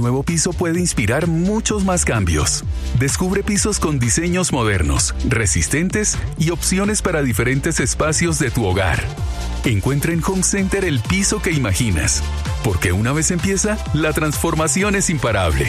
nuevo piso puede inspirar muchos más cambios. Descubre pisos con diseños modernos, resistentes y opciones para diferentes espacios de tu hogar. Encuentra en Home Center el piso que imaginas, porque una vez empieza, la transformación es imparable.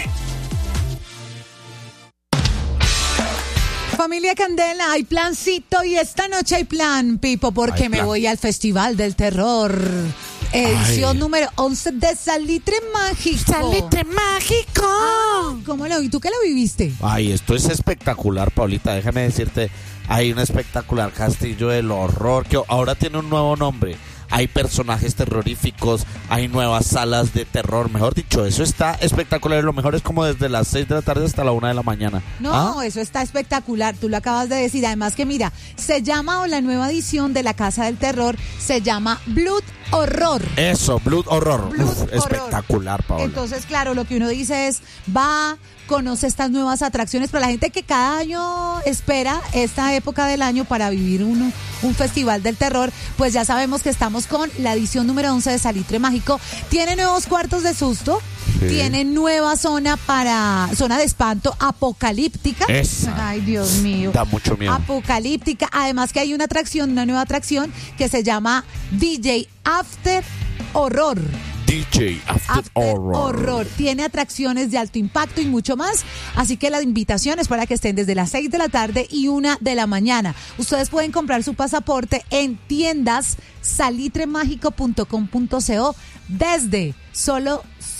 Familia Candela, hay plancito y esta noche hay plan, Pipo, porque me voy al Festival del Terror. Edición número 11 de Salitre Mágico. ¡Salitre Mágico! ¿Cómo lo vi? ¿Tú qué lo viviste? Ay, esto es espectacular, Paulita. Déjame decirte, hay un espectacular castillo del horror que ahora tiene un nuevo nombre. Hay personajes terroríficos, hay nuevas salas de terror. Mejor dicho, eso está espectacular. Lo mejor es como desde las 6 de la tarde hasta la 1 de la mañana. No, eso está espectacular. Tú lo acabas de decir. Además que mira, se llama, o la nueva edición de la Casa del Terror, se llama Blood Horror. Eso, Blood Horror. Blood Horror. Espectacular, Paola. Entonces, claro, lo que uno dice es, conoce estas nuevas atracciones, pero la gente que cada año espera esta época del año para vivir un festival del terror, pues ya sabemos que estamos con la edición número 11 de Salitre Mágico. Tiene nuevos cuartos de susto, tiene nueva zona de espanto apocalíptica. Esa. Ay, Dios mío. Da mucho miedo. Apocalíptica. Además que hay una nueva atracción que se llama DJ After Horror. DJ After Horror. Tiene atracciones de alto impacto y mucho más. Así que la invitación es para que estén desde las 6 de la tarde y 1 de la mañana. Ustedes pueden comprar su pasaporte en tiendas salitremagico.com.co desde solo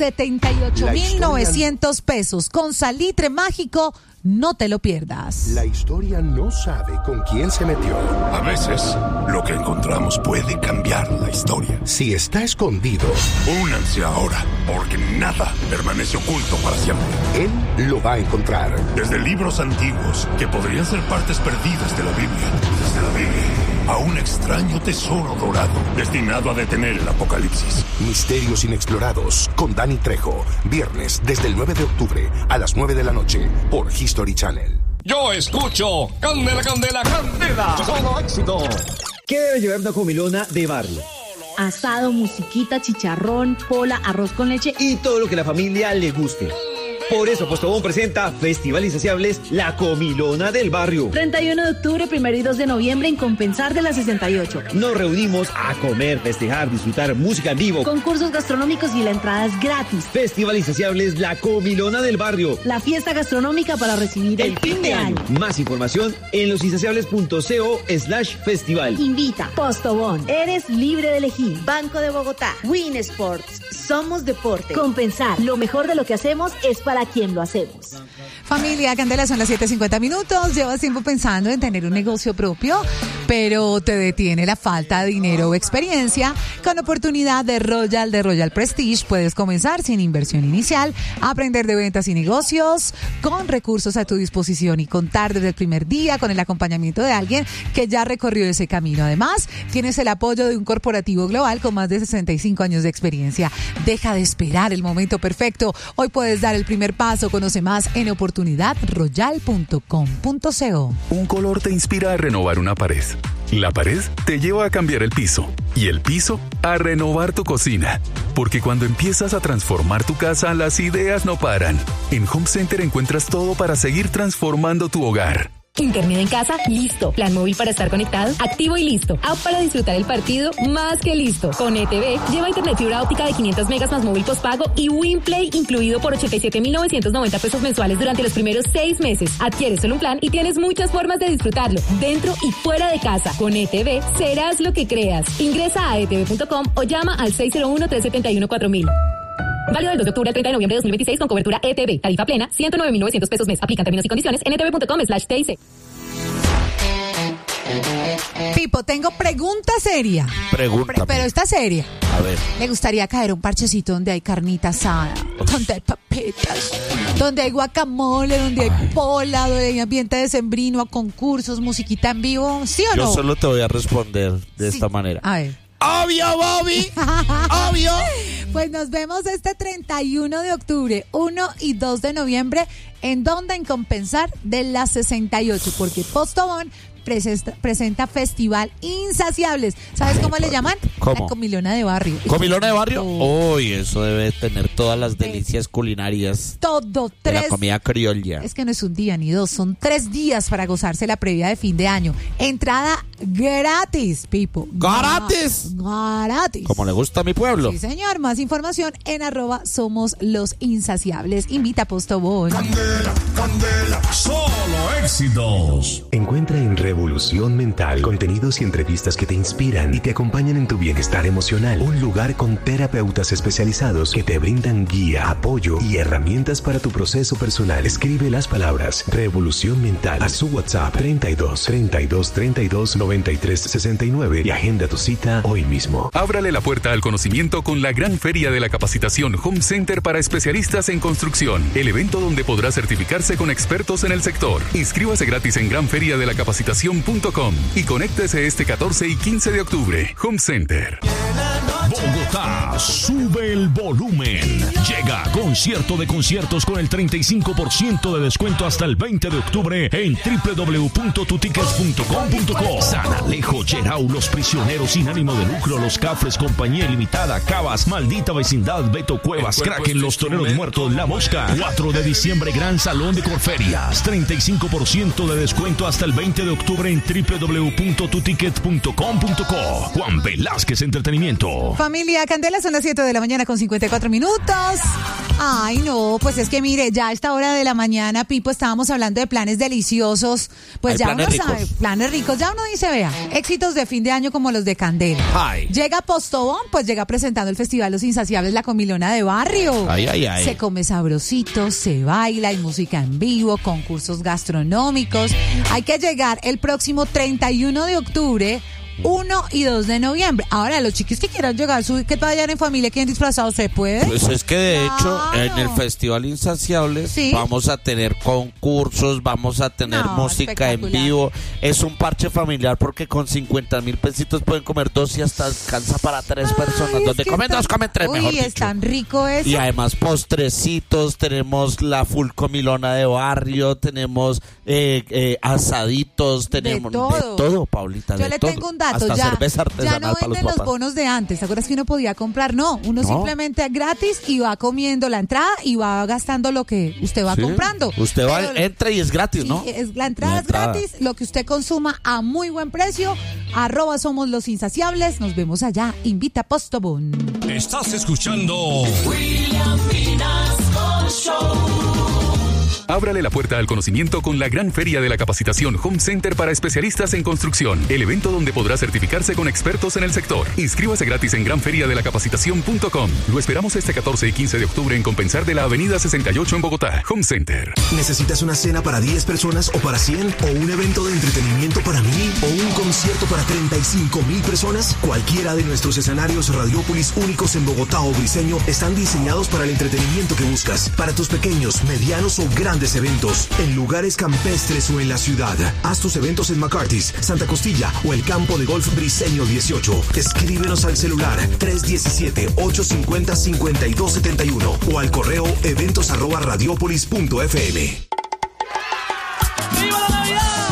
78,900 pesos. Con Salitre Mágico, no te lo pierdas. La historia no sabe con quién se metió. A veces, lo que encontramos puede cambiar la historia. Si está escondido, Únanse ahora, porque nada permanece oculto para siempre. él lo va a encontrar. Desde libros antiguos, que podrían ser partes perdidas de la Biblia, desde la Biblia, a un extraño tesoro dorado, destinado a detener el apocalipsis. Misterios inexplorados con Dani Trejo. Viernes desde el 9 de octubre a las 9 de la noche por History Channel. Yo escucho Candela, Candela, Candela. Solo éxito. ¿Qué debe llevar una comilona de barrio? Asado, musiquita, chicharrón, pola, arroz con leche Y todo lo que la familia le guste. Por eso Postobón presenta Festival Insaciables, la comilona del barrio. 31 de octubre, 1 y 2 de noviembre en Compensar de la 68. Nos reunimos a comer, festejar, disfrutar música en vivo. Concursos gastronómicos y la entrada es gratis. Festival Insaciables, la comilona del barrio. La fiesta gastronómica para recibir el fin de año. Más información en losinsaciables.co/festival. Invita Postobón. Eres libre de elegir. Banco de Bogotá. Win Sports. Somos deporte. Compensar. Lo mejor de lo que hacemos es para quien lo hacemos. Familia Candela, son las 7:50. Llevas tiempo pensando en tener un negocio propio, pero te detiene la falta de dinero o experiencia. Con oportunidad de Royal Prestige puedes comenzar sin inversión inicial, aprender de ventas y negocios, con recursos a tu disposición y contar desde el primer día con el acompañamiento de alguien que ya recorrió ese camino. Además, tienes el apoyo de un corporativo global con más de 65 años de experiencia. Deja de esperar el momento perfecto. Hoy puedes dar el primer paso. Conoce más en oportunidadroyal.com.co. Un color te inspira a renovar una pared. La pared te lleva a cambiar el piso. Y el piso a renovar tu cocina. Porque cuando empiezas a transformar tu casa, las ideas no paran. En Home Center encuentras todo para seguir transformando tu hogar. Internet en casa, listo. Plan móvil para estar conectado, activo y listo. App para disfrutar el partido, más que listo. Con ETV, lleva internet fibra óptica de 500 megas más móvil postpago y WinPlay incluido por 87,990 pesos mensuales durante los primeros 6 meses. Adquieres solo un plan y tienes muchas formas de disfrutarlo, dentro y fuera de casa. Con ETV, serás lo que creas. Ingresa a etv.com o llama al 601-371-4000. Válido del 2 de octubre al 30 de noviembre de 2026 con cobertura ETV. Tarifa plena, 109,900 pesos mes. Aplican términos y condiciones en etv.com/TIC. Pipo, tengo pregunta seria. Pregúntame. Pero está seria. A ver. Me gustaría caer a un parchecito donde hay carnita asada, donde hay papitas, donde hay guacamole, donde hay pola, donde hay ambiente decembrino, a concursos, musiquita en vivo. ¿Sí o no? Yo solo te voy a responder de esta manera. A ver. ¡Obvio, Bobby! ¡Obvio! Pues nos vemos este 31 de octubre, 1 y 2 de noviembre. ¿En dónde? En Compensar de la 68, porque Postobón presenta Festival Insaciables. ¿Sabes cómo le llaman? ¿Cómo? La comilona de barrio. ¿Comilona de barrio? Uy, eso debe tener todas las delicias culinarias Todo. de la comida criolla. Es que no es un día ni dos, son 3 días para gozarse la previa de fin de año. Entrada gratis, Pipo. ¿Gratis? Gratis. Como le gusta a mi pueblo. Sí, señor. Más información en @SomosLosInsaciables. Invita a Postobón. Candela, solo éxitos. Encuentra en Revolución Mental contenidos y entrevistas que te inspiran y te acompañan en tu bienestar emocional. Un lugar con terapeutas especializados que te brindan guía, apoyo y herramientas para tu proceso personal. Escribe las palabras Revolución Mental a su WhatsApp 32 32 32 93 69 y agenda tu cita hoy mismo. Ábrale la puerta al conocimiento con la gran feria de la capacitación Home Center para especialistas en construcción. El evento donde podrá certificarse con expertos en el sector. Inscríbase gratis en granferiadelacapacitacion.com y conéctese este 14 y 15 de octubre. Home Center. Bogotá, sube el volumen. Llega concierto de conciertos con el 35% de descuento hasta el 20 de octubre en www.tutickets.com.co. San Alejo, Gerau, Los Prisioneros, Sin Ánimo de Lucro, Los Cafres, Compañía Limitada, Cabas, Maldita Vecindad, Beto Cuevas, Kraken, Los Toreros Muertos, La Mosca. 4 de diciembre, Gran Salón de Corferias. 35% de descuento hasta el 20 de octubre en www.tutickets.com.co. Juan Velázquez Entretenimiento. Familia Candela, son las 7 de la mañana con 54 minutos. Ay, no, pues es que mire, ya a esta hora de la mañana, Pipo, estábamos hablando de planes deliciosos. Pues hay ya planes uno ricos. sabe, planes ricos. Ya uno dice, vea, éxitos de fin de año como los de Candela. Ay. Llega Postobón, pues llega presentando el Festival Los Insaciables, la comilona de barrio. Ay, ay, ay. Se come sabrosito, se baila, hay música en vivo, concursos gastronómicos. Hay que llegar el próximo 31 de octubre, 1 y 2 de noviembre. Ahora, los chiquis que quieran llegar, que vayan en familia, quieren disfrazados, ¿se puede? Pues es que de hecho Claro. en el Festival Insaciables Sí. vamos a tener concursos, vamos a tener No, música en espectacular. vivo. Es un parche familiar porque con 50,000 pesitos pueden comer 2 y hasta alcanza para 3 personas. Ay, es Donde que comen es 2, comen 3, Uy, mejor es dicho. tan rico eso. Y además postrecitos, tenemos la full comilona de barrio, tenemos asaditos, tenemos todo. de todo, Paulita. Yo de le todo. tengo un dato, Hasta ya cerveza no artesanal para los venden los papás. bonos de antes. ¿Te acuerdas que uno podía comprar? No, uno No. simplemente gratis y va comiendo la entrada y va gastando lo que usted va Sí. comprando. Usted va, Pero- entra y es gratis, ¿no? y la entrada La es entrada. gratis, lo que usted consuma a muy buen precio. @Somos los Insaciables. Nos vemos allá. Invita a Postobón. Estás escuchando Ábrale la puerta al conocimiento con la gran feria de la capacitación Home Center para especialistas en construcción. El evento donde podrá certificarse con expertos en el sector. Inscríbase gratis en granferiadelacapacitacion.com. Lo esperamos este 14 y 15 de octubre en Compensar de la Avenida 68 en Bogotá. Home Center. ¿Necesitas una cena para 10 personas o para 100? ¿O un evento de entretenimiento para 1,000? ¿O un concierto para 35,000 personas? Cualquiera de nuestros escenarios Radiópolis únicos en Bogotá o Briseño están diseñados para el entretenimiento que buscas. Para tus pequeños, medianos o grandes eventos, en lugares campestres o en la ciudad. Haz tus eventos en McCarthy's, Santa Costilla o el campo de golf Briseño 18. Escríbenos al celular 317-850-5271 o al correo eventos@radiopolis.fm. ¡Viva la Navidad!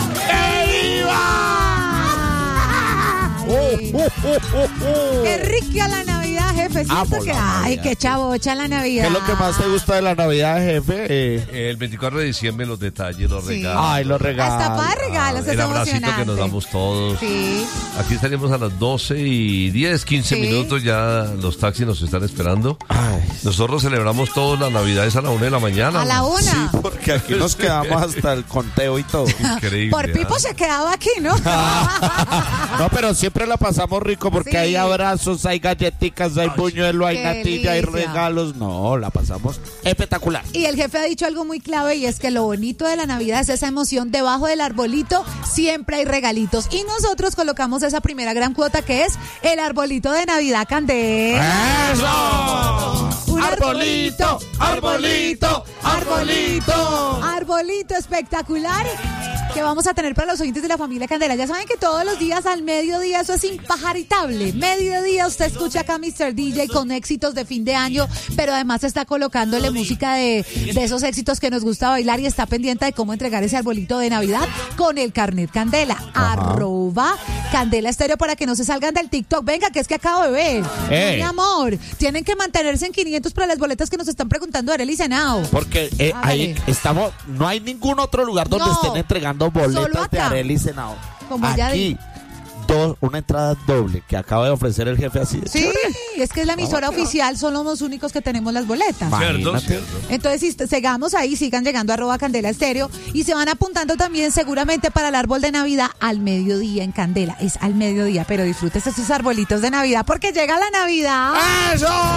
¡Qué rica la Navidad, jefe! ¿Cierto Amo que? la Ay, Navidad. qué chavocha la Navidad. ¿Qué es lo que más te gusta de la Navidad, jefe? El 24 de diciembre los detalles, los Sí. regalos. Ay, los regalos. Hasta para regalos, es El abracito emocionante. que nos damos todos. Sí. Aquí estaremos a las 12 y 10, 15 Sí. minutos. Ya los taxis nos están esperando. Nosotros celebramos todos las Navidades a la 1 de la mañana. A la 1. Sí, porque aquí nos quedamos hasta el conteo y todo. Increíble. Por Pipo ¿ah? se quedaba aquí, ¿no? No, pero siempre la pasamos rico porque Sí. hay abrazos, hay galletitas, hay buñuelo, hay qué natilla, hay delicia. regalos. No, la pasamos espectacular. Y el jefe ha dicho algo muy clave y es que lo bonito de la Navidad es esa emoción. Debajo del arbolito siempre hay regalitos. Y nosotros colocamos esa primera gran cuota que es el arbolito de Navidad Candela. ¡Eso! Un ¡Arbolito! ¡Arbolito! arbolito. Arbolito espectacular que vamos a tener para los oyentes de la familia Candela. Ya saben que todos los días al mediodía eso es impajaritable. Mediodía usted escucha acá a Mr. DJ con éxitos de fin de año, pero además está colocándole música de esos éxitos que nos gusta bailar y está pendiente de cómo entregar ese arbolito de Navidad con el carnet Candela. @Candela Estéreo para que no se salgan del TikTok. Venga, que es que acabo de ver. Mi amor, tienen que mantenerse en 500 para las boletas que nos están preguntando Arely Senao. Porque ahí estamos, no hay ningún otro lugar donde estén entregando boletas de Arely Senao. Como aquí, una entrada doble que acaba de ofrecer el jefe así. Sí, es que es la emisora oficial, son los únicos que tenemos las boletas. Cierto. Entonces, sigamos ahí, sigan llegando a @Candela Estéreo y se van apuntando también seguramente para el árbol de Navidad al mediodía en Candela. Es al mediodía, pero disfrútese esos arbolitos de Navidad porque llega la Navidad. ¡Eso!